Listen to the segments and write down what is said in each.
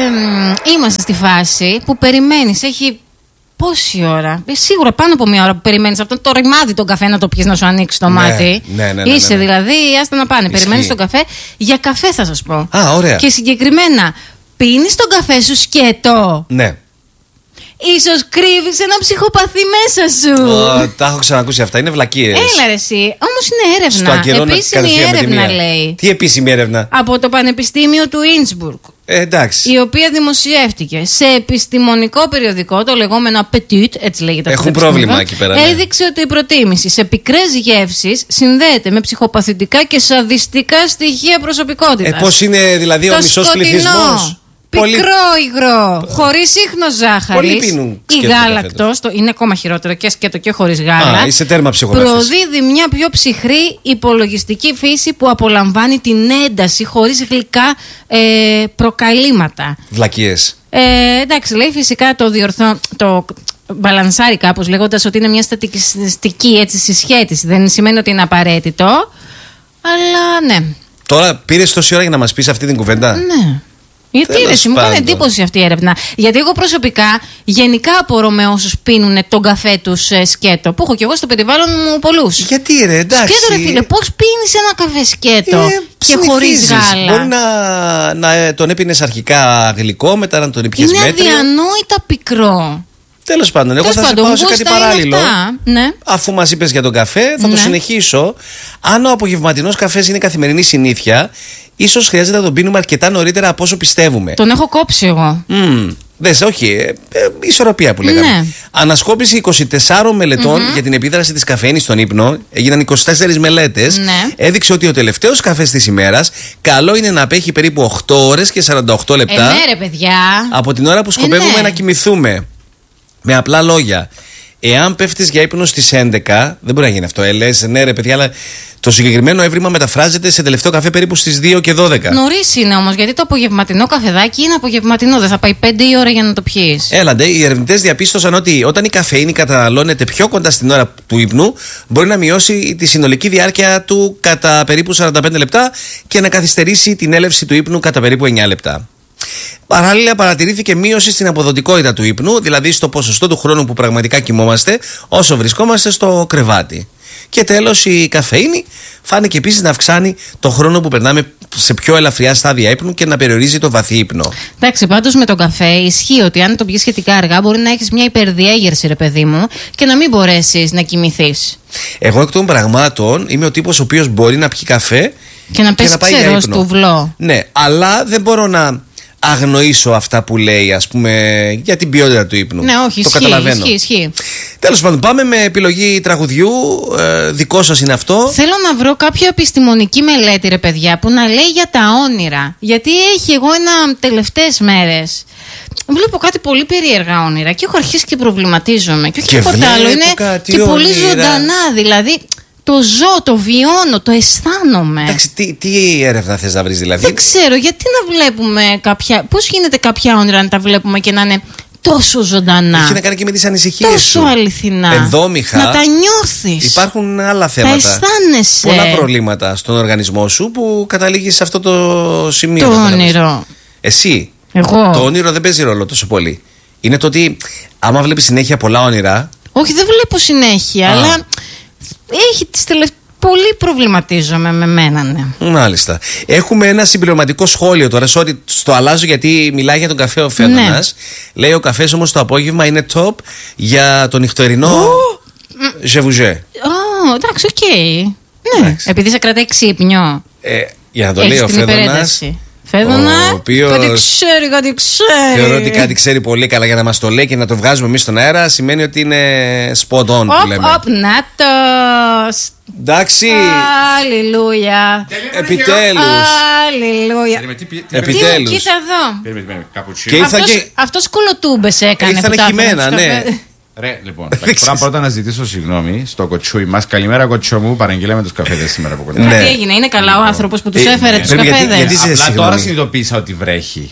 είμαστε στη φάση που περιμένεις, έχει πόση ώρα, σίγουρα πάνω από μία ώρα που περιμένεις αυτό το ρημάδι τον καφέ να το πιεις, να σου ανοίξει το μάτι. Ναι. Είσαι δηλαδή, άστα να πάνε. Περιμένεις τον καφέ. Για καφέ θα σας πω. Α, ωραία. Και συγκεκριμένα, πίνεις τον καφέ σου σκέτο. Ναι. Ίσως κρύβεις ένα ψυχοπαθή μέσα σου. Τα έχω ξανακούσει αυτά, είναι βλακίες. Έλα ρε εσύ, όμως είναι έρευνα. Επίσημη έρευνα λέει. Τι επίσημη έρευνα? Από το Πανεπιστήμιο του Ίνσμπουργκ. Εντάξει. Η οποία δημοσιεύτηκε σε επιστημονικό περιοδικό, το λεγόμενο Petit, έτσι λέγεται. Έχουν πρόβλημα εκεί πέρα. Ναι. Έδειξε ότι η προτίμηση σε πικρές γεύσεις συνδέεται με ψυχοπαθητικά και σαδιστικά στοιχεία προσωπικότητας. Πώς είναι δηλαδή ο μισός πληθυσμός? Πικρό υγρό, χωρίς ίχνος ζάχαρης ή γάλακτος, είναι ακόμα χειρότερο, και σκέτο και χωρίς γάλα. Είσαι τέρμα ψυχοπαθής. Προδίδει μια πιο ψυχρή υπολογιστική φύση που απολαμβάνει την ένταση χωρίς γλυκά προκαλήματα. Βλακίες. Εντάξει, λέει φυσικά το μπαλανσάρει κάπως λέγοντας ότι είναι μια στατιστική έτσι συσχέτιση. Δεν σημαίνει ότι είναι απαραίτητο, αλλά ναι. Τώρα πήρες τόση ώρα για να μας πεις αυτή την κουβέντα? Ναι. Γιατί ρε, μου κάνει εντύπωση αυτή η έρευνα. Γιατί εγώ προσωπικά γενικά απορώ με όσους πίνουν τον καφέ τους σκέτο. Που έχω κι εγώ στο περιβάλλον μου πολλούς. Γιατί ρε, εντάξει. Σκέτο ρε φίλε, πώς πίνεις ένα καφέ σκέτο και χωρίς γάλα? Μπορεί να τον έπινες αρχικά γλυκό, μετά να τον έπιες μέτριο. Είναι αδιανόητα πικρό. Τέλος πάντων, εγώ θα σε πάω σε κάτι παράλληλο. Ναι. Αφού μας είπες για τον καφέ, θα το συνεχίσω. Αν ο απογευματινός καφές είναι καθημερινή συνήθεια, ίσως χρειάζεται να τον πίνουμε αρκετά νωρίτερα από όσο πιστεύουμε. Τον έχω κόψει εγώ. Δες, όχι. Ισορροπία που λέγαμε. Ναι. Ανασκόπηση 24 μελετών για την επίδραση της καφέινης στον ύπνο. Έγιναν 24 μελέτες. Ναι. Έδειξε ότι ο τελευταίος καφές της ημέρας καλό είναι να απέχει περίπου 8 ώρες και 48 λεπτά. Ναι, ρε παιδιά. Από την ώρα που σκοπεύουμε να κοιμηθούμε. Με απλά λόγια. Εάν πέφτεις για ύπνο στις 11, δεν μπορεί να γίνει αυτό. Λες, ναι, ρε παιδιά, αλλά το συγκεκριμένο έβριμα μεταφράζεται σε τελευταίο καφέ περίπου στις 2 και 12. Νωρίς είναι όμως, γιατί το απογευματινό καφεδάκι είναι απογευματινό. Δεν θα πάει 5 η ώρα για να το πιείς. Έλαντε, οι ερευνητές διαπίστωσαν ότι όταν η καφεΐνη καταναλώνεται πιο κοντά στην ώρα του ύπνου, μπορεί να μειώσει τη συνολική διάρκεια του κατά περίπου 45 λεπτά και να καθυστερήσει την έλευση του ύπνου κατά περίπου 9 λεπτά. Παράλληλα, παρατηρήθηκε μείωση στην αποδοτικότητα του ύπνου, δηλαδή στο ποσοστό του χρόνου που πραγματικά κοιμόμαστε όσο βρισκόμαστε στο κρεβάτι. Και τέλος, η καφεΐνη φάνηκε επίσης να αυξάνει το χρόνο που περνάμε σε πιο ελαφριά στάδια ύπνου και να περιορίζει το βαθύ ύπνο. Εντάξει, πάντως με τον καφέ ισχύει ότι αν το πιεις σχετικά αργά, μπορεί να έχεις μια υπερδιέγερση, ρε παιδί μου, και να μην μπορέσεις να κοιμηθείς. Εγώ εκ των πραγμάτων είμαι ο τύπος ο οποίος μπορεί να πιει καφέ και να πέσει ξερό στο βλό. Ναι, αλλά δεν μπορώ να αγνοήσω αυτά που λέει, ας πούμε, για την ποιότητα του ύπνου. Ναι, όχι, το καταλαβαίνω. Ισχύει. Τέλος πάντων, πάμε με επιλογή τραγουδιού. Δικό σας είναι αυτό. Θέλω να βρω κάποια επιστημονική μελέτη, ρε παιδιά, που να λέει για τα όνειρα. Γιατί εγώ τελευταίες μέρες βλέπω κάτι πολύ περίεργα όνειρα και έχω αρχίσει και προβληματίζομαι. Και όχι τίποτα άλλο. Είναι και πολύ ζωντανά, δηλαδή. Το ζω, το βιώνω, το αισθάνομαι. Εντάξει, τι έρευνα θες να βρεις δηλαδή? Δεν ξέρω, γιατί να βλέπουμε κάποια. Πώς γίνεται κάποια όνειρα να τα βλέπουμε και να είναι τόσο ζωντανά? Έχει να κάνει και με τις ανησυχίες τόσο σου. αληθινά. Ενδόμηχα. Να τα νιώθεις. Υπάρχουν άλλα θέματα. Τα αισθάνεσαι. Πολλά προβλήματα στον οργανισμό σου που καταλήγεις σε αυτό το σημείο. Το όνειρο. Εσύ. Εγώ. Το όνειρο δεν παίζει ρόλο τόσο πολύ. Είναι το ότι άμα βλέπεις συνέχεια πολλά όνειρα. Όχι, δεν βλέπω συνέχεια, αλλά. Έχει τις πολύ προβληματίζομαι με μένα, ναι. Μάλιστα. Έχουμε ένα συμπληρωματικό σχόλιο τώρα. Sorry, στο αλλάζω γιατί μιλάει για τον καφέ ο Φέδωνας. Ναι. Λέει ο καφές όμως το απόγευμα είναι top για το νυχτερινό. Je vous jure. Εντάξει, οκ. Ναι, επειδή σε κρατάει ξύπνιο. Για να το λέει ο Φέδωνας. Φέδωνα, κάτι ξέρει. Θεωρώ ότι κάτι ξέρει πολύ καλά για να μας το λέει και να το βγάζουμε εμείς στον αέρα. Σημαίνει ότι είναι spot on που λέμε. Νάτος. Εντάξει. Αλληλούια. Επιτέλους. Αλληλούια. Επιτέλους. Κοίτα εδώ. Αυτός κολοτούμπες έκανε. Ήρθανε χειμένα, ναι. Ρε, λοιπόν, πρώτα να ζητήσω συγγνώμη στο κοτσούι μας. Καλημέρα, κοτσό μου. Παραγγείλαμε τους καφέδες σήμερα από κοντά. Τι έγινε, είναι καλά ο άνθρωπος που τους έφερε τους καφέδες? Απλά τώρα συνειδητοποίησα ότι βρέχει.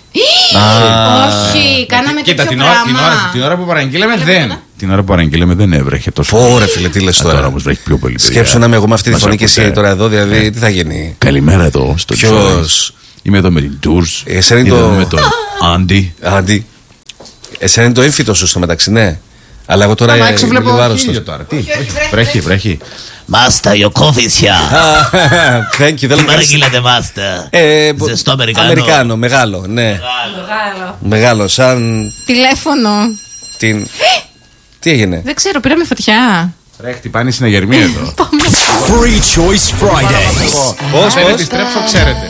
Όχι, κάναμε τέτοιο πράγμα. Την ώρα που παραγγείλαμε δεν. Την ώρα που παραγγείλαμε δεν έβρεχε τόσο. Πόρε φίλε, τι λες τώρα? Τώρα όμως βρέχει πιο πολύ. Σκέψου να είμαι εγώ με αυτή τη φωνή και εσύ τώρα εδώ, δηλαδή τι θα γίνει? Καλημέρα εδώ στο Ποιος? Είμαι εδώ με την Tours. Εσένα είναι Είμαι το- εδώ με τον Άντι. Άντι. Εσένα είναι το έμφυτο σου στο μεταξύ, ναι. Αλλά εγώ τώρα Μα έξω είμαι βλέπω λίγο άρρωστος. χίλιο τώρα. Τι, βρέχει. Master, your coffee is here. Thank you, δεν Τι μου κάνεις- παραγγείλατε, Master? Ζεστό Αμερικάνο. Αμερικάνο, μεγάλο, ναι. Μεγάλο, σαν Τηλέφωνο. την. Τι έγινε? Δεν ξέρω, πήραμε φωτιά. Ρε, χτυπάνε οι συναγερμοί εδώ. Free Choice Friday. Πώς, Δεν πώς? επιστρέψω, ξέρετε.